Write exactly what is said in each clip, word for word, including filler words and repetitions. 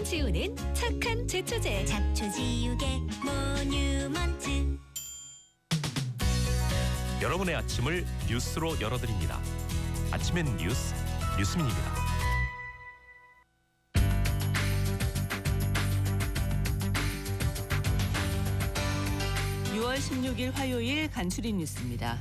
지우는 착한 제초제 잡초지우개 모뉴먼트. 여러분의 아침을 뉴스로 열어드립니다. 아침엔 뉴스, 뉴스민입니다. 유월 십육일 화요일 간추린 뉴스입니다.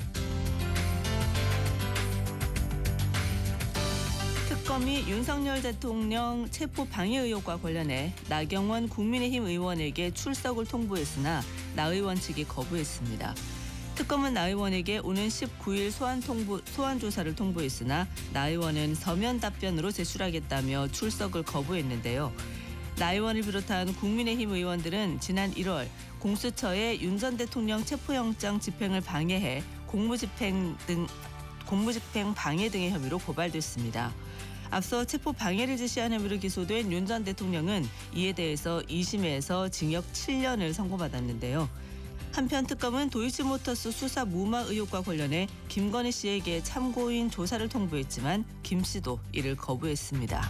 특검이 윤석열 대통령 체포 방해 의혹과 관련해 나경원 국민의힘 의원에게 출석을 통보했으나 나 의원 측이 거부했습니다. 특검은 나 의원에게 오는 십구일 소환 통보, 소환 조사를 통보했으나 나 의원은 서면 답변으로 제출하겠다며 출석을 거부했는데요. 나 의원을 비롯한 국민의힘 의원들은 지난 일월 공수처에 윤 전 대통령 체포영장 집행을 방해해 공무집행 등 공무집행 방해 등의 혐의로 고발됐습니다. 앞서 체포 방해를 지시한 혐의로 기소된 윤 전 대통령은 이에 대해서 이심에서 징역 칠 년을 선고받았는데요. 한편 특검은 도이치모터스 수사 무마 의혹과 관련해 김건희 씨에게 참고인 조사를 통보했지만 김 씨도 이를 거부했습니다.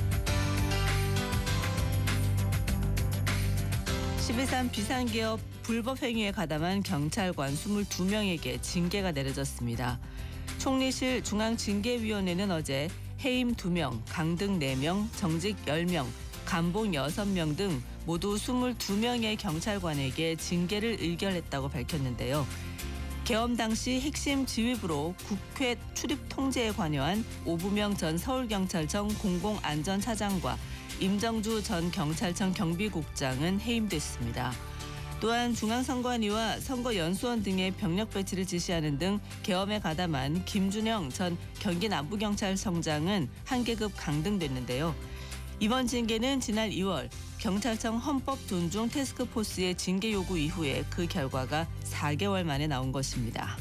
십이삼 비상기업 불법 행위에 가담한 경찰관 이십이 명에게 징계가 내려졌습니다. 총리실 중앙징계위원회는 어제 해임 두 명, 강등 네 명, 정직 십 명, 감봉 여섯 명 등 모두 이십이 명의 경찰관에게 징계를 의결했다고 밝혔는데요. 계엄 당시 핵심 지휘부로 국회 출입 통제에 관여한 오부명 전 서울경찰청 공공안전차장과 임정주 전 경찰청 경비국장은 해임됐습니다. 또한 중앙선관위와 선거연수원 등의 병력 배치를 지시하는 등 계엄에 가담한 김준영 전 경기남부경찰청장은 한 계급 강등됐는데요. 이번 징계는 지난 이월 경찰청 헌법 존중 태스크포스의 징계 요구 이후에 그 결과가 사 개월 만에 나온 것입니다.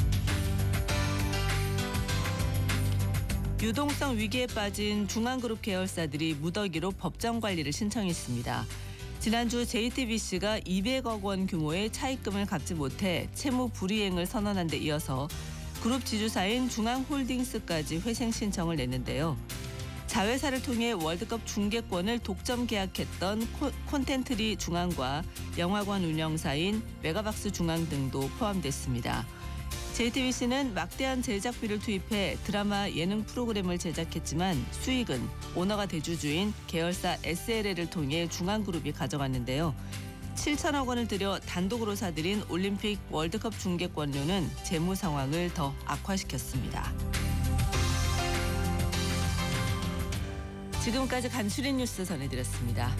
유동성 위기에 빠진 중앙그룹 계열사들이 무더기로 법정 관리를 신청했습니다. 지난주 제이티비씨가 이백억 원 규모의 차입금을 갚지 못해 채무 불이행을 선언한 데 이어서 그룹 지주사인 중앙홀딩스까지 회생 신청을 냈는데요. 자회사를 통해 월드컵 중계권을 독점 계약했던 콘텐트리 중앙과 영화관 운영사인 메가박스 중앙 등도 포함됐습니다. 제이티비씨는 막대한 제작비를 투입해 드라마 예능 프로그램을 제작했지만 수익은 오너가 대주주인 계열사 에스엘엘을 통해 중앙그룹이 가져갔는데요. 칠천억 원을 들여 단독으로 사들인 올림픽 월드컵 중계권료는 재무 상황을 더 악화시켰습니다. 지금까지 간추린 뉴스 전해드렸습니다.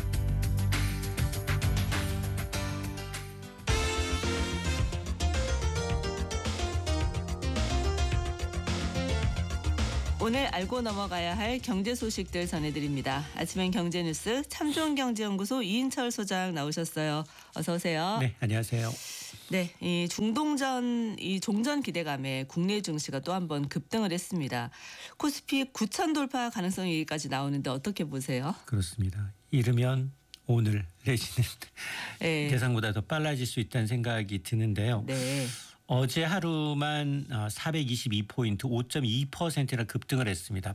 오늘 알고 넘어가야 할 경제 소식들 전해드립니다. 아침엔 경제뉴스 참좋은경제연구소 이인철 소장 나오셨어요. 어서 오세요. 네, 안녕하세요. 네, 이 중동전 이 종전 기대감에 국내 증시가 또 한 번 급등을 했습니다. 코스피 구천 돌파 가능성이까지 나오는데 어떻게 보세요? 그렇습니다. 이르면 오늘 내지는 네. 예상보다 더 빨라질 수 있다는 생각이 드는데요. 네. 어제 하루만 사백이십이 포인트 오 점 이 퍼센트나 급등을 했습니다.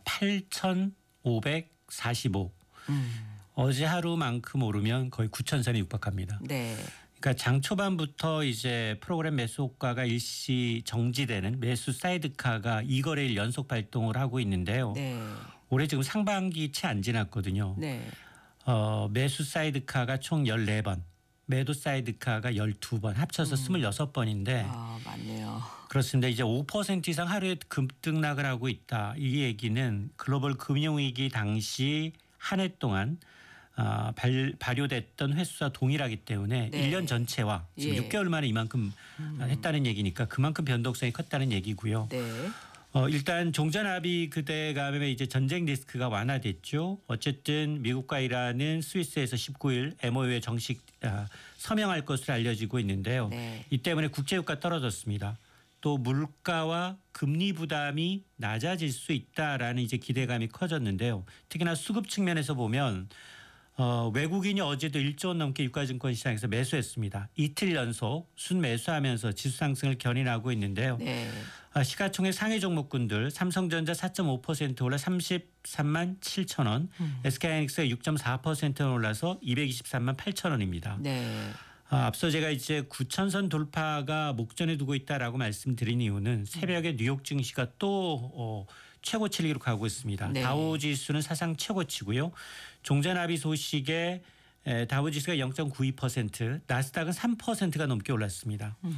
팔천오백사십오. 음. 어제 하루만큼 오르면 거의 구천 선에 육박합니다. 네. 그러니까 장 초반부터 이제 프로그램 매수 효과가 일시 정지되는 매수 사이드카가 이 거래일 연속 발동을 하고 있는데요. 네. 올해 지금 상반기 채 안 지났거든요. 네. 어, 매수 사이드카가 총 열네 번. 매도 사이드카가 열두 번 합쳐서 음. 스물여섯 번인데 아, 맞네요. 그렇습니다. 이제 오 퍼센트 이상 하루에 급등락을 하고 있다. 이 얘기는 글로벌 금융위기 당시 한 해 동안 어, 발, 발효됐던 횟수와 동일하기 때문에 네. 일 년 전체와 지금 예. 육 개월 만에 이만큼 음. 했다는 얘기니까 그만큼 변동성이 컸다는 얘기고요. 네. 어, 일단 종전합의 그대감에 이제 전쟁 리스크가 완화됐죠. 어쨌든 미국과 이란은 스위스에서 십구일 엠오유에 정식 아, 서명할 것으로 알려지고 있는데요. 네. 이 때문에 국제유가 떨어졌습니다. 또 물가와 금리 부담이 낮아질 수 있다라는 이제 기대감이 커졌는데요. 특히나 수급 측면에서 보면 어, 외국인이 어제도 일조 원 넘게 유가증권 시장에서 매수했습니다. 이틀 연속 순매수하면서 지수 상승을 견인하고 있는데요. 네. 아, 시가총액 상위 종목군들 삼성전자 사 점 오 퍼센트 올라 삼십삼만 칠천 원, 음. 에스케이하이닉스가 육 점 사 퍼센트 올라서 이백이십삼만 팔천 원입니다. 네. 아, 앞서 제가 이제 구천 선 돌파가 목전에 두고 있다라고 말씀드린 이유는 새벽에 뉴욕 증시가 또 어, 최고치를 기록하고 있습니다. 네. 다우 지수는 사상 최고치고요. 종전합의 소식에 에, 다우 지수가 영 점 구이 퍼센트, 나스닥은 삼 퍼센트가 넘게 올랐습니다. 음.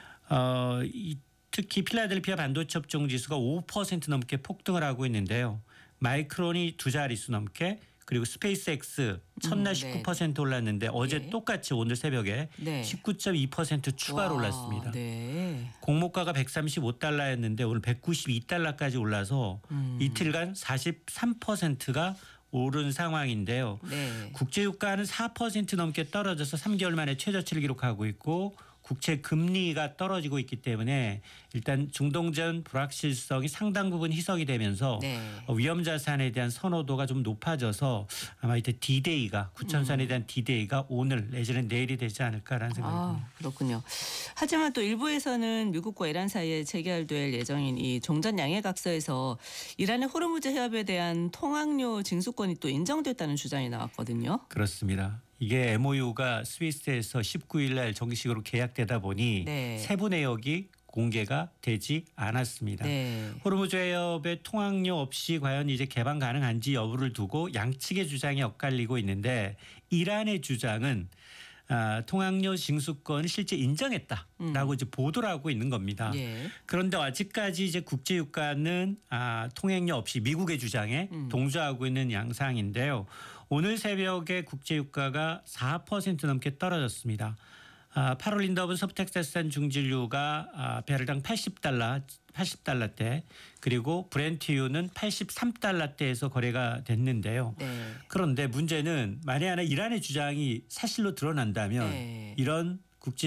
어, 이, 특히 필라델피아 반도체 업종 지수가 오 퍼센트 넘게 폭등을 하고 있는데요. 마이크론이 두 자릿수 넘게, 그리고 스페이스X 첫날 음, 십구 퍼센트 네. 올랐는데 어제 네. 똑같이 오늘 새벽에 네. 십구 점 이 퍼센트 추가로 와, 올랐습니다. 네. 공모가가 백삼십오 달러였는데 오늘 백구십이 달러까지 올라서 음. 이틀간 사십삼 퍼센트가 오른 상황인데요. 네. 국제유가는 사 퍼센트 넘게 떨어져서 삼 개월 만에 최저치를 기록하고 있고 국채 금리가 떨어지고 있기 때문에 일단 중동전 불확실성이 상당 부분 희석이 되면서 네. 위험 자산에 대한 선호도가 좀 높아져서 아마 이때 디데이가 구천선에 대한 디데이가 오늘 내지는 내일이 되지 않을까라는 생각입니다. 아, 그렇군요. 하지만 또 일부에서는 미국과 이란 사이에 체결될 예정인 이 종전 양해각서에서 이란의 호르무즈 해협에 대한 통항료 징수권이 또 인정됐다는 주장이 나왔거든요. 그렇습니다. 이게 엠오유가 스위스에서 십구 일 날 정식으로 계약되다 보니 네. 세부 내역이 공개가 되지 않았습니다. 네. 호르무즈 해협의 통항료 없이 과연 이제 개방 가능한지 여부를 두고 양측의 주장이 엇갈리고 있는데 이란의 주장은 아, 통항료 징수권을 실제 인정했다라고 음. 이제 보도를 하고 있는 겁니다. 예. 그런데 아직까지 이제 국제유가는 아, 통행료 없이 미국의 주장에 음. 동조하고 있는 양상인데요. 오늘 새벽에 국제유가가 사 퍼센트 넘게 떨어졌습니다. 아, 팔월 인더분 서브텍사스산 중진유가 아, 배럴당 팔십 달러, 팔십 달러대 그리고 브렌트유는 팔십삼 달러대에서 거래가 됐는데요. 네. 그런데 문제는 만에 하나 이란의 주장이 사실로 드러난다면 네. 이런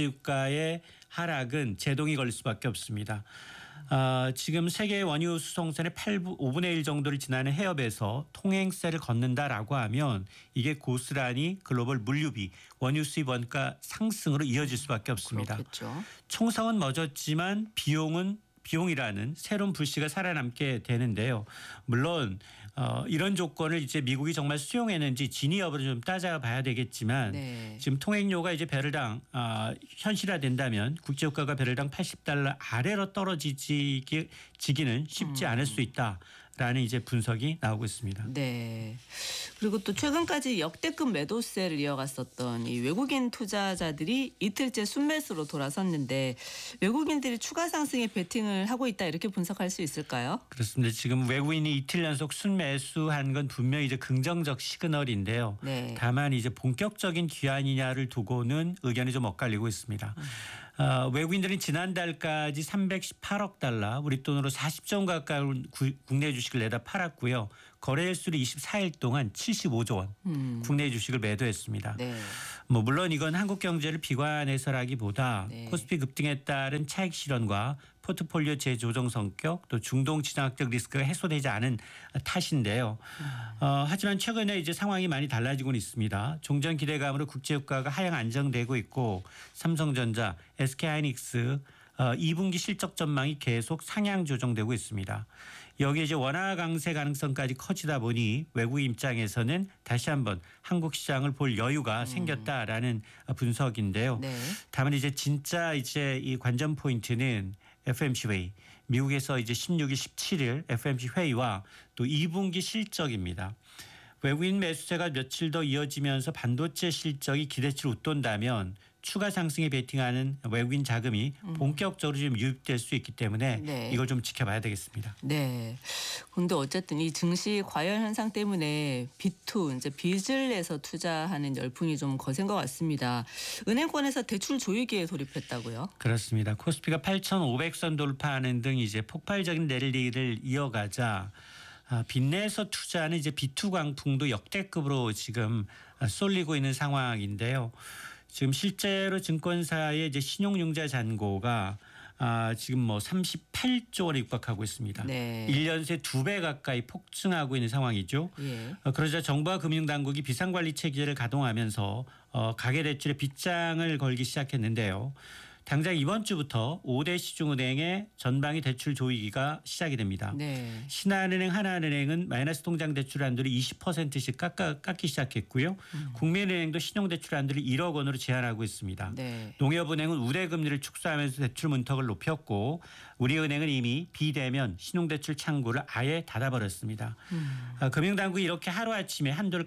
국제유가의 하락은 제동이 걸릴 수밖에 없습니다. 어, 지금 세계 원유 수송선의 오분의 일 정도를 지나는 해협에서 통행세를 걷는다라고 하면 이게 고스란히 글로벌 물류비, 원유 수입 원가 상승으로 이어질 수밖에 없습니다. 그렇겠죠. 총성은 멎었지만 비용은 비용이라는 새로운 불씨가 살아남게 되는데요. 물론 어, 이런 조건을 이제 미국이 정말 수용했는지 진위 여부를 좀 따져봐야 되겠지만 네. 지금 통행료가 이제 배럴당 어, 현실화된다면 국제유가가 배럴당 팔십 달러 아래로 떨어지기는 쉽지 음. 않을 수 있다. 라는 이제 분석이 나오고 있습니다. 네. 그리고 또 최근까지 역대급 매도세를 이어갔었던 이 외국인 투자자들이 이틀째 순매수로 돌아섰는데 외국인들이 추가 상승에 베팅을 하고 있다 이렇게 분석할 수 있을까요? 그렇습니다. 지금 외국인이 이틀 연속 순매수한 건 분명히 이제 긍정적 시그널인데요. 네. 다만 이제 본격적인 귀환이냐를 두고는 의견이 좀 엇갈리고 있습니다. 음. 어, 외국인들은 지난달까지 삼백십팔억 달러 우리 돈으로 사십조 원 가까운 구, 국내 주식을 내다 팔았고요. 거래일수로 이십사 일 동안 칠십오조 원 음. 국내 주식을 매도했습니다. 네. 뭐 물론 이건 한국 경제를 비관해서라기보다 네. 코스피 급등에 따른 차익 실현과 포트폴리오 재조정 성격 또 중동 지정학적 리스크가 해소되지 않은 탓인데요. 어, 하지만 최근에 이제 상황이 많이 달라지고는 있습니다. 종전 기대감으로 국제유가가 하향 안정되고 있고 삼성전자, 에스케이하이닉스 어, 이 분기 실적 전망이 계속 상향 조정되고 있습니다. 여기에 이제 원화 강세 가능성까지 커지다 보니 외국 입장에서는 다시 한번 한국 시장을 볼 여유가 음. 생겼다라는 분석인데요. 네. 다만 이제 진짜 이제 이 관전 포인트는 에프오엠씨 회의, 미국에서 이제 십육 일, 십칠 일 에프오엠씨 회의와 또 이 분기 실적입니다. 외국인 매수세가 며칠 더 이어지면서 반도체 실적이 기대치를 웃돈다면 추가 상승에 베팅하는 외국인 자금이 본격적으로 좀 유입될 수 있기 때문에 네. 이걸 좀 지켜봐야 되겠습니다. 네. 그런데 어쨌든 이 증시 과열 현상 때문에 비투 이제 빚을 내서 투자하는 열풍이 좀 거센 것 같습니다. 은행권에서 대출 조이기에 돌입했다고요? 그렇습니다. 코스피가 팔천오백 선 돌파하는 등 이제 폭발적인 랠리를 이어가자 아, 빚내서 투자하는 이제 비투 광풍도 역대급으로 지금 쏠리고 있는 상황인데요. 지금 실제로 증권사의 이제 신용융자 잔고가 아, 지금 뭐 삼십팔조 원에 육박하고 있습니다. 네. 일 년 새 두 배 가까이 폭증하고 있는 상황이죠. 예. 어, 그러자 정부와 금융당국이 비상관리 체계를 가동하면서 어, 가계대출에 빗장을 걸기 시작했는데요. 당장 이번 주부터 오 대 시중은행의 전방위 대출 조이기가 시작이 됩니다. 네. 신한은행, 하나은행은 마이너스 통장 대출 한도를 이십 퍼센트씩 깎아, 깎기 시작했고요. 음. 국민은행도 신용대출 한도를 일억 원으로 제한하고 있습니다. 네. 농협은행은 우대금리를 축소하면서 대출 문턱을 높였고 우리은행은 이미 비대면 신용대출 창구를 아예 닫아버렸습니다. 음. 아, 금융당국이 이렇게 하루아침에 한도를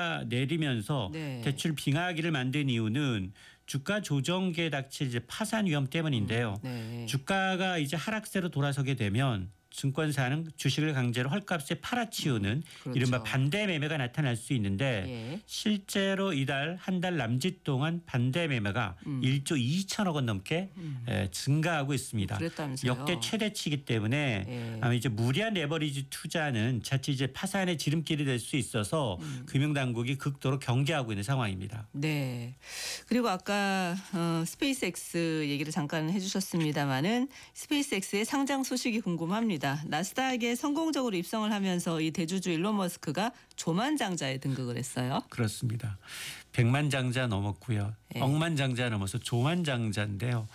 깎아내리면서 네. 대출 빙하기를 만든 이유는 주가 조정기에 닥칠 이제 파산 위험 때문인데요. 음, 네. 주가가 이제 하락세로 돌아서게 되면 증권사는 주식을 강제로 헐값에 팔아치우는 그렇죠. 이른바 반대 매매가 나타날 수 있는데 예. 실제로 이달 한 달 남짓 동안 반대 매매가 음. 일조 이천억 원 넘게 음. 에, 증가하고 있습니다. 그랬다면서요. 역대 최대치이기 때문에 예. 아마 이제 무리한 레버리지 투자는 자칫 이제 파산의 지름길이 될 수 있어서 음. 금융당국이 극도로 경계하고 있는 상황입니다. 네. 그리고 아까 어, 스페이스X 얘기를 잠깐 해주셨습니다마는 스페이스X의 상장 소식이 궁금합니다. 나스닥에 성공적으로 입성을 하면서 이 대주주 일론 머스크가 조만장자에 등극을 했어요. 그렇습니다. 백만장자 넘었고요. 네. 억만장자 넘어서 조만장자인데요.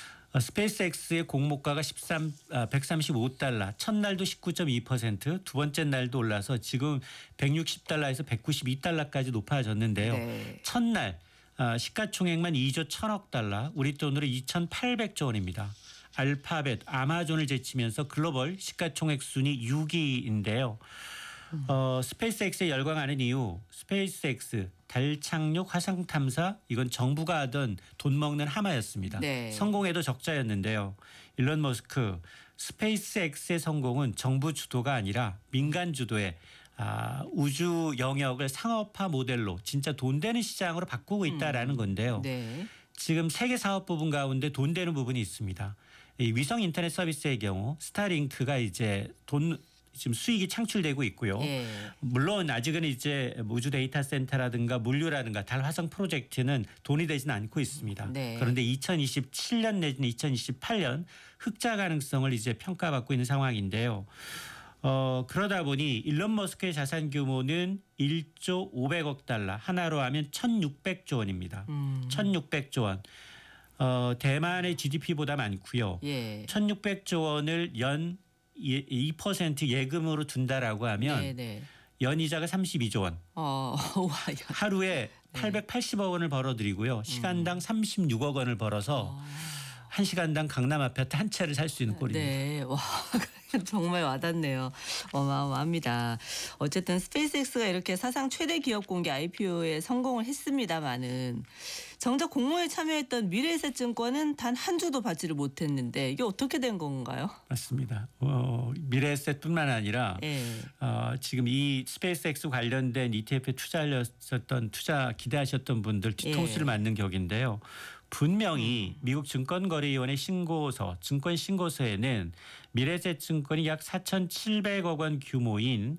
스페이스X의 공모가가 십삼, 아, 백삼십오 달러, 첫날도 십구 점 이 퍼센트, 두 번째 날도 올라서 지금 백육십 달러에서 백구십이 달러까지 높아졌는데요. 네. 첫날 아, 시가총액만 이조 천억 달러, 우리 돈으로 이천팔백조 원입니다. 알파벳, 아마존을 제치면서 글로벌 시가총액 순위 육 위인데요. 음. 어, 스페이스X에 열광하는 이유, 스페이스X 달 착륙 화성 탐사 이건 정부가 하던 돈 먹는 하마였습니다. 네. 성공에도 적자였는데요. 일론 머스크 스페이스X의 성공은 정부 주도가 아니라 민간 주도의 아, 우주 영역을 상업화 모델로 진짜 돈 되는 시장으로 바꾸고 있다라는 음. 건데요. 네. 지금 세계 사업 부분 가운데 돈 되는 부분이 있습니다. 이 위성 인터넷 서비스의 경우 스타링크가 이제 돈 지금 수익이 창출되고 있고요. 예. 물론 아직은 이제 우주 데이터 센터라든가 물류라든가 달 화성 프로젝트는 돈이 되지는 않고 있습니다. 네. 그런데 이천이십칠 년 내지는 이천이십팔 년 흑자 가능성을 이제 평가받고 있는 상황인데요. 어, 그러다 보니 일론 머스크의 자산 규모는 일조 오백억 달러, 하나로 하면 천육백조 원입니다. 음. 천육백조 원. 어, 대만의 지디피보다 많고요. 예. 천육백조 원을 연 이 퍼센트 예금으로 둔다라고 하면 네네. 연이자가 삼십이조 원. 어, 와, 하루에 네. 팔백팔십억 원을 벌어들이고요. 시간당 음. 삼십육억 원을 벌어서 어. 한 시간당 강남 아파트 한 채를 살 수 있는 꼴입니다. 네, 와 정말 와닿네요. 어마어마합니다. 어쨌든 스페이스X가 이렇게 사상 최대 기업 공개 아이피오에 성공을 했습니다마는 정작 공모에 참여했던 미래에셋증권은 단 한 주도 받지를 못했는데 이게 어떻게 된 건가요? 맞습니다. 어, 미래에셋뿐만 아니라 네. 어, 지금 이 스페이스X 관련된 이티에프에 투자하셨던 투자 기대하셨던 분들 뒤통수를 네. 맞는 격인데요. 분명히 음. 미국 증권거래위원회 신고서, 증권 신고서에는 미래에셋증권이 약 사천칠백억 원 규모인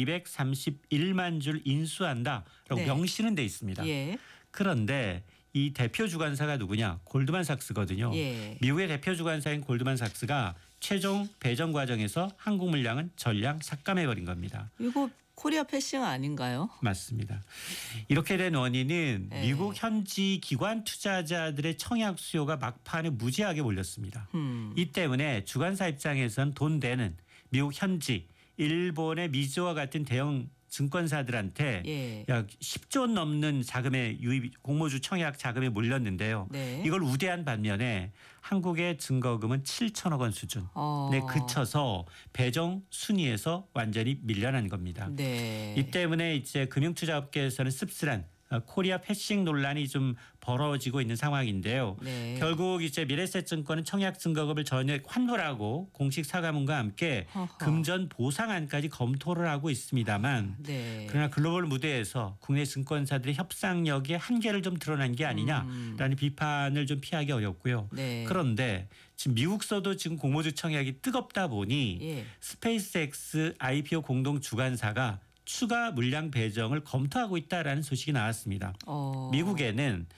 이백삼십일만 주를 인수한다라고 네. 명시는 돼 있습니다. 예. 그런데 이 대표 주관사가 누구냐? 골드만삭스거든요. 예. 미국의 대표 주관사인 골드만삭스가 최종 배정 과정에서 한국물량은 전량 삭감해버린 겁니다. 이거 코리아 패싱 아닌가요? 맞습니다. 이렇게 된 원인은 네. 미국 현지 기관 투자자들의 청약 수요가 막판에 무지하게 몰렸습니다. 음. 이 때문에 주관사 입장에선 돈 되는 미국 현지, 일본의 미즈와 같은 대형 증권사들한테 예. 약 십조 원 넘는 자금의 유입, 공모주 청약 자금이 몰렸는데요. 네. 이걸 우대한 반면에 한국의 증거금은 칠천억 원 수준에 어. 그쳐서 배정 순위에서 완전히 밀려난 겁니다. 네. 이 때문에 이제 금융투자업계에서는 씁쓸한 코리아 패싱 논란이 좀 벌어지고 있는 상황인데요. 네. 결국 이제 미래에셋증권은 청약 증거금을 전액 환불하고 공식 사과문과 함께 허허. 금전 보상안까지 검토를 하고 있습니다만 네. 그러나 글로벌 무대에서 국내 증권사들의 협상력의 한계를 좀 드러난 게 아니냐라는 음. 비판을 좀 피하기 어렵고요. 네. 그런데 지금 미국서도 지금 공모주 청약이 뜨겁다 보니 예. 스페이스X 아이피오 공동 주관사가 추가 물량 배정을 검토하고 있다라는 소식이 나왔습니다. 어. 미국에는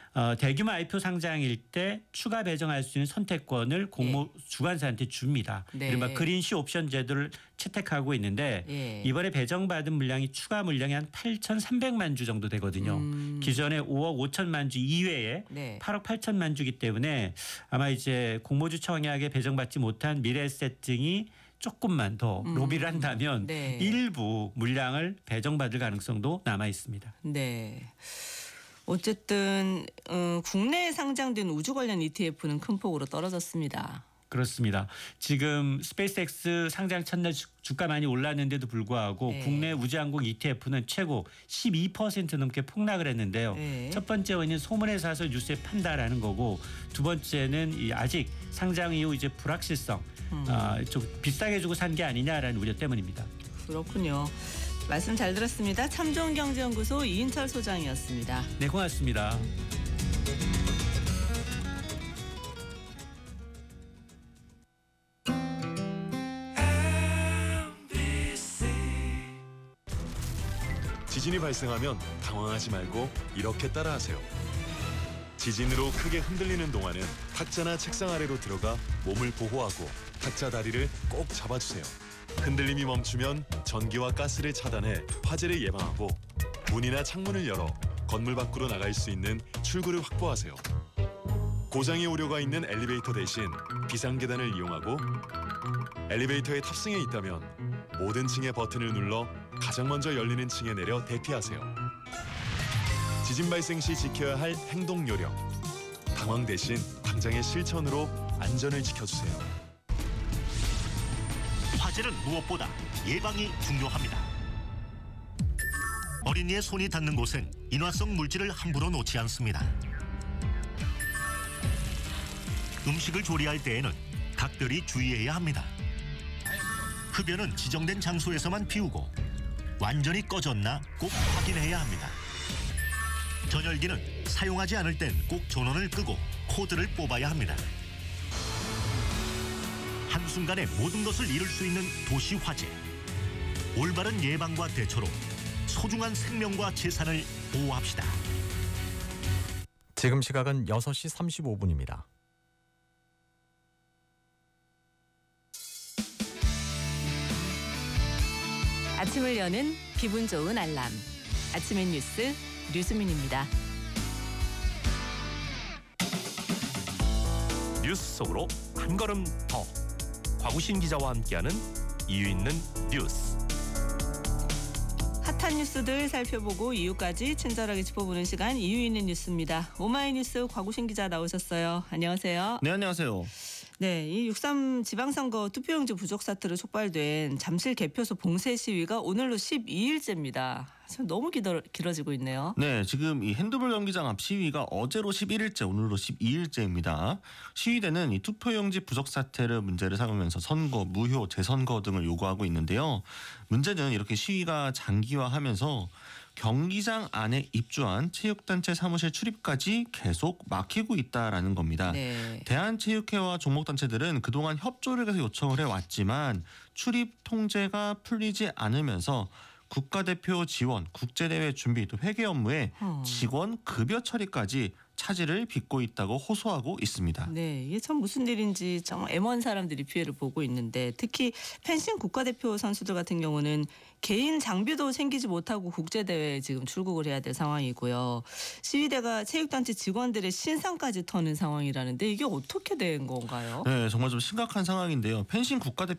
어, 대규모 아이피오 상장일 때 추가 배정할 수 있는 선택권을 공모 예. 주관사한테 줍니다. 네. 이른바 그린시 옵션 제도를 채택하고 있는데 예. 이번에 배정받은 물량이 추가 물량이 한 팔천삼백만 주 정도 되거든요. 음. 기존에 오억 오천만 주 이외에 네. 팔억 팔천만 주기 때문에 아마 이제 공모주 청약에 배정받지 못한 미래에셋 등이 조금만 더 음. 로비를 한다면 네. 일부 물량을 배정받을 가능성도 남아 있습니다. 네. 어쨌든 어, 국내에 상장된 우주 관련 이티에프는 큰 폭으로 떨어졌습니다. 그렇습니다. 지금 스페이스X 상장 첫날 주가 많이 올랐는데도 불구하고 네. 국내 우주항공 이티에프는 최고 십이 퍼센트 넘게 폭락을 했는데요. 네. 첫 번째 원인은 소문에 사서 뉴스에 판다라는 거고 두 번째는 이 아직 상장 이후 이제 불확실성 음. 어, 좀 비싸게 주고 산 게 아니냐라는 우려 때문입니다. 그렇군요. 말씀 잘 들었습니다. 참좋은경제연구소 이인철 소장이었습니다. 네, 고맙습니다. 지진이 발생하면 당황하지 말고 이렇게 따라하세요. 지진으로 크게 흔들리는 동안은 탁자나 책상 아래로 들어가 몸을 보호하고 탁자 다리를 꼭 잡아주세요. 흔들림이 멈추면 전기와 가스를 차단해 화재를 예방하고 문이나 창문을 열어 건물 밖으로 나갈 수 있는 출구를 확보하세요. 고장의 우려가 있는 엘리베이터 대신 비상계단을 이용하고 엘리베이터에 탑승해 있다면 모든 층의 버튼을 눌러 가장 먼저 열리는 층에 내려 대피하세요. 지진 발생 시 지켜야 할 행동 요령. 당황 대신 당장의 실천으로 안전을 지켜주세요. 화재는 무엇보다 예방이 중요합니다. 어린이의 손이 닿는 곳엔 인화성 물질을 함부로 놓지 않습니다. 음식을 조리할 때에는 각별히 주의해야 합니다. 흡연은 지정된 장소에서만 피우고 완전히 꺼졌나 꼭 확인해야 합니다. 전열기는 사용하지 않을 땐 꼭 전원을 끄고 코드를 뽑아야 합니다. 한순간에 모든 것을 잃을 수 있는 도시 화재. 올바른 예방과 대처로 소중한 생명과 재산을 보호합시다. 지금 시각은 여섯 시 삼십오 분입니다. 아침을 여는 기분 좋은 알람. 아침의 뉴스 류수민입니다. 뉴스 속으로 한 걸음 더. 곽우신 기자와 함께하는 이유 있는 뉴스. 핫한 뉴스들 살펴보고 이유까지 친절하게 짚어보는 시간 이유 있는 뉴스입니다. 오마이뉴스 곽우신 기자 나오셨어요. 안녕하세요. 네, 안녕하세요. 네, 이 육삼 지방선거 투표용지 부족 사태로 촉발된 잠실 개표소 봉쇄 시위가 오늘로 십이 일째입니다. 너무 길어, 길어지고 있네요. 네, 지금 이 핸드볼 경기장 앞 시위가 어제로 십일 일째, 오늘로 십이 일째입니다. 시위대는 이 투표용지 부족 사태를 문제를 삼으면서 선거, 무효, 재선거 등을 요구하고 있는데요. 문제는 이렇게 시위가 장기화하면서 경기장 안에 입주한 체육단체 사무실 출입까지 계속 막히고 있다라는 겁니다. 네. 대한체육회와 종목단체들은 그동안 협조를 계속 요청을 해왔지만 출입 통제가 풀리지 않으면서 국가대표 지원, 국제대회 준비, 또 회계 업무에 어. 직원 급여 처리까지 차질을 빚고 있다고 호소하고 있습니다. 네, 이게 참 무슨 일인지 정말 애먼 사람들이 피해를 보고 있는데 특히 펜싱 국가대표 선수들 같은 경우는 개인 장비도 챙기지 못하고 국제대회에 지금 출국을 해야 될 상황이고요. 시위대가 체육단체 직원들의 신상까지 터는 상황이라는데 이게 어떻게 된 건가요? 네, 정말 좀 심각한 상황인데요. 펜싱 국가대표